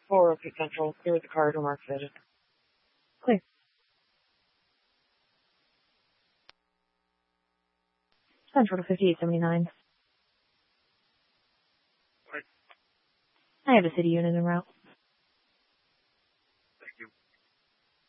4 Central. Clear with the corridor mark fitted. Clear. Central to 5879. I have a city unit en route.